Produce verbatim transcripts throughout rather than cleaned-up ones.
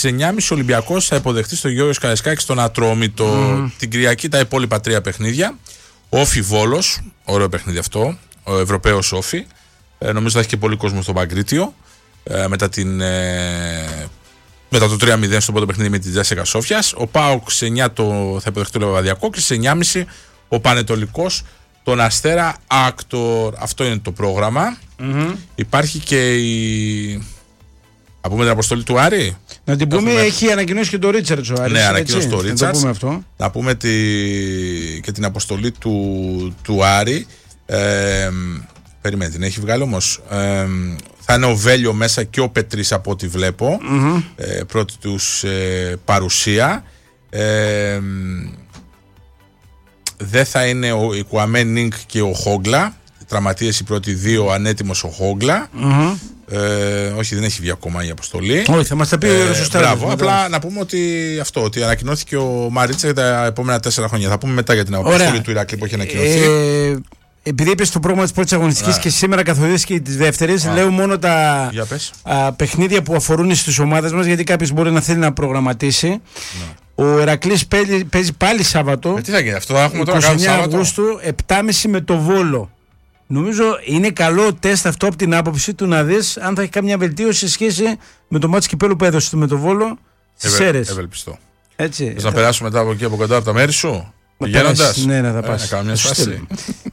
στις εννιά και μισή ο Ολυμπιακός θα υποδεχτεί στο Γιώργος Καραϊσκάκη στον Ατρόμητο. Mm. Την Κυριακή τα υπόλοιπα τρία παιχνίδια. Όφι Βόλος, ωραίο παιχνίδι αυτό. Ο Ευρωπαίος Όφι. Ε, νομίζω θα έχει και πολύ κόσμο στο Παγκρίτιο. Ε, μετά, την, ε, μετά το τρία μηδέν στο πρώτο παιχνίδι με την Τζέσσεκα Σόφιας. Ο ΠΑΟΚ σε εννιά το, θα υποδεχτεί το Λεβαδιακό και σε εννιά και μισή ο Πανετολικός τον Αστέρα Άκτορ. Αυτό είναι το πρόγραμμα. Mm-hmm. Υπάρχει και η. Να πούμε την αποστολή του Άρη. Να την πούμε, έχουμε... έχει ανακοινώσει και το Ρίτσαρτς ο Άρης. Ναι, ανακοινώσει το Ρίτσαρτς. Να, πούμε να πούμε τη... και την αποστολή του, του Άρη. Ε, περιμένει, την έχει βγάλει όμως. Ε, θα είναι ο Βέλιο μέσα και ο Πετρής από ό,τι βλέπω. Mm-hmm. Ε, πρώτη τους ε, παρουσία. Ε, δεν θα είναι ο Ικουαμέ Νίνκ και ο Χόγκλα. Τραυματίες οι πρώτοι δύο, ανέτοιμος ο Χόγκλα. Mm-hmm. Ε, όχι, δεν έχει βγει ακόμα η αποστολή. Όχι, θα μας τα πει ο ε, σωστά. Μπράβο, απλά να πούμε ότι αυτό, ότι ανακοινώθηκε ο Μαρίτσα για τα επόμενα τέσσερα χρόνια. Θα πούμε μετά για την αποστολή Ωραία. του Ηράκλειο που έχει ανακοινωθεί. Ε, επειδή είπες το πρόγραμμα της πρώτης αγωνιστικής και σήμερα καθοδίστηκε της δεύτερης, λέω μόνο τα α, παιχνίδια που αφορούν στις ομάδες μας, γιατί κάποιος μπορεί να θέλει να προγραμματίσει. Ναι. Ο Ηρακλής παίζει, παίζει πάλι Σάββατο. Ε, τι θα γίνει, αυτό θα έχουμε τώρα είκοσι εννέα Αυγούστου, επτά και μισή με το Βόλο. Νομίζω είναι καλό τεστ αυτό από την άποψη του να δεις αν θα έχει καμιά βελτίωση σε σχέση με το μάτς κυπέλου που έδωσε με το Βόλο στις Ευε, Σέρρες. Ευελπιστώ. Έτσι. Θες να περάσουμε μετά από εκεί από κοντά από τα μέρη σου, πηγαίνοντας. Ναι, ναι, θα πας. Ε, να κάνουμε μια σπάση.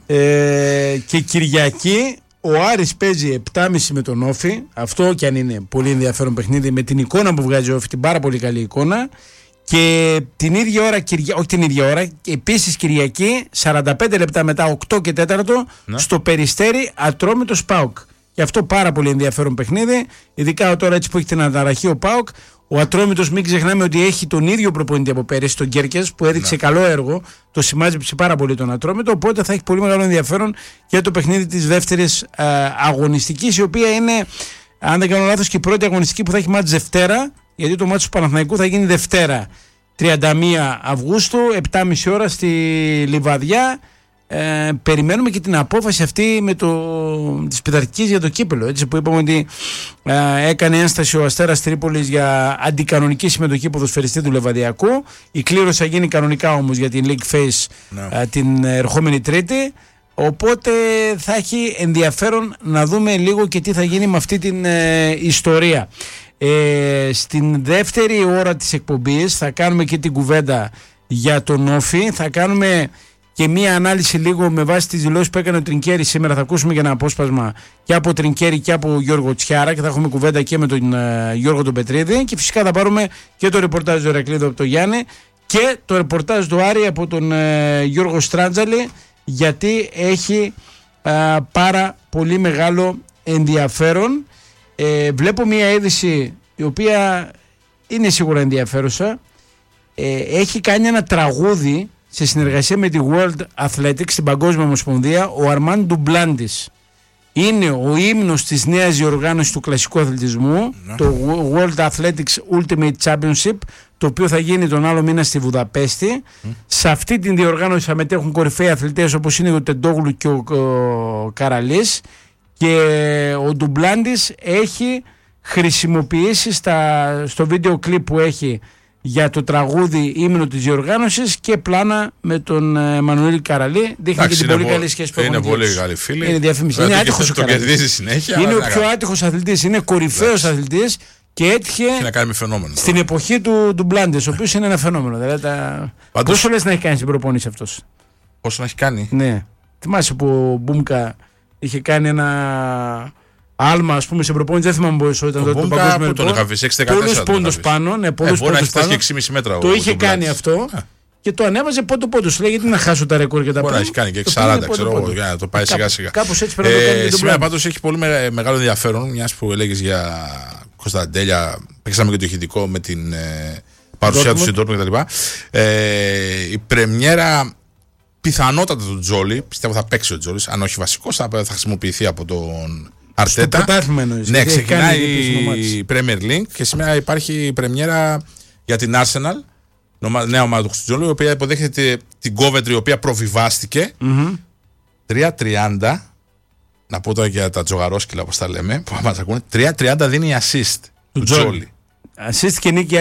ε, και Κυριακή ο Άρης παίζει επτά και μισή με τον Όφι. Αυτό κι αν είναι πολύ ενδιαφέρον παιχνίδι με την εικόνα που βγάζει ο Όφι, την πάρα πολύ καλή εικόνα. Και την ίδια ώρα, όχι την ίδια ώρα, επίσης Κυριακή, σαράντα πέντε λεπτά μετά, οκτώ και τέσσερα, ναι. στο Περιστέρι Ατρόμητος ΠΑΟΚ. Γι' αυτό πάρα πολύ ενδιαφέρον παιχνίδι, ειδικά τώρα έτσι που έχει την αναταραχή ο ΠΑΟΚ. Ο Ατρόμητος, μην ξεχνάμε ότι έχει τον ίδιο προπονητή από πέρυσι, τον Γκέρκες, που έδειξε ναι. καλό έργο, το σημάζεψε πάρα πολύ τον Ατρόμητο. Οπότε θα έχει πολύ μεγάλο ενδιαφέρον για το παιχνίδι της δεύτερης ε, αγωνιστικής, η οποία είναι, αν δεν κάνω λάθος, και η πρώτη αγωνιστική που θα έχει μάτς Δευτέρα. Γιατί το μάτσο του Παναθηναϊκού θα γίνει Δευτέρα τριάντα μία Αυγούστου, επτά και μισή ώρα στη Λιβαδιά. Ε, περιμένουμε και την απόφαση αυτή με το, της πειθαρχικής για το κύπελο. Έτσι, που είπαμε ότι ε, έκανε ένσταση ο Αστέρας Τρίπολης για αντικανονική συμμετοχή ποδοσφαιριστή του Λεβαδιακού. Η κλήρωση θα γίνει κανονικά όμως για την League Phase no. ε, την ερχόμενη Τρίτη. Οπότε θα έχει ενδιαφέρον να δούμε λίγο και τι θα γίνει με αυτή την ε, ιστορία. Ε, στην δεύτερη ώρα της εκπομπής θα κάνουμε και την κουβέντα για τον Όφι. Θα κάνουμε και μία ανάλυση λίγο με βάση τις δηλώσεις που έκανε ο Τρινκέρι σήμερα. Θα ακούσουμε και ένα απόσπασμα και από Τρινκέρι και από Γιώργο Τσιάρα και θα έχουμε κουβέντα και με τον uh, Γιώργο τον Πετρίδη. Και φυσικά θα πάρουμε και το ρεπορτάζ του Ηρακλήδου από τον Γιάννη και το ρεπορτάζ του Άρη από τον uh, Γιώργο Στράντζαλη, γιατί έχει uh, πάρα πολύ μεγάλο ενδιαφέρον. Ε, βλέπω μια είδηση η οποία είναι σίγουρα ενδιαφέρουσα. Ε, έχει κάνει ένα τραγούδι σε συνεργασία με τη World Athletics, την Παγκόσμια Ομοσπονδία, ο Αρμάν Ντουμπλάντης. Είναι ο ύμνος της νέας διοργάνωσης του κλασικού αθλητισμού, ναι. το World Athletics Ultimate Championship, το οποίο θα γίνει τον άλλο μήνα στη Βουδαπέστη. Mm. Σε αυτή την διοργάνωση θα μετέχουν κορυφαίοι αθλητές όπως είναι ο Τεντόγλου και ο, ο Καραλής. Και ο Ντουμπλάντης έχει χρησιμοποιήσει στα, στο βίντεο κλιπ που έχει για το τραγούδι ύμνο της διοργάνωσης και πλάνα με τον Εμμανουήλ Καραλή. Δείχνει και την πολύ καλή σχέση που έχουν. Είναι πολύ καλή φίλη. Είναι διαφήμιση. Είναι άτυχος ο Καραλής. Είναι ο πιο άτυχος αθλητής. Είναι κορυφαίος αθλητής και έτυχε να κάνει φαινόμενο, στην εποχή του Ντουμπλάντης, ο οποίος είναι ένα φαινόμενο. Δηλαδή, τα... Πάντως... Πόσο λες να έχει κάνει στην προπόνηση αυτός? Πόσο να έχει κάνει? Ναι. Θυμάσαι που ο Μπούμκα είχε κάνει ένα άλμα, ας πούμε, σε προπόνηση, δεν θυμάμαι πόσο ήταν το παγκόσμιο ρεκόρ. Τον είχα βρει, έξι δεκατέσσερα. Πολλούς πόντους πάνω, ναι, πολλούς ε, πόντους πάνω. Και έξι και μισή μέτρα. Το είχε κάνει αυτό ε. και το ανέβαζε πόντο πόντο. Σου λέει γιατί να χάσω τα ρεκόρ και τα πόντο. Μπορεί να έχει κάνει και εξαράντα, ξέρω εγώ, για να το πάει σιγά σιγά. Κάπως έτσι πρέπει να το κάνει. Ε, σήμερα πάντως έχει πολύ μεγάλο ενδιαφέρον, μιας που έλεγες για Κωνσταντέλια, παίξαμε και το ηχητικό με την ε, παρουσία του στην Ντόρτμουντ κτλ. Ε, η πρεμιέρα πιθανότατα του Τζόλι, πιστεύω θα παίξει ο Τζόλις, αν όχι βασικός, θα, θα χρησιμοποιηθεί από τον Αρτέτα. Ναι, ξεκινάει η Premier League και σήμερα υπάρχει η πρεμιέρα για την Arsenal, νέα ομάδα του Χριστουτζόλου, η οποία υποδέχεται την Coventry, η οποία προβιβάστηκε. Mm-hmm. τρία τριάντα, να πω τώρα για τα τζογαρόσκυλα όπως τα λέμε, που μας ακούνε, τρία τριάντα δίνει assist του Τζόλι. Assist και νίκη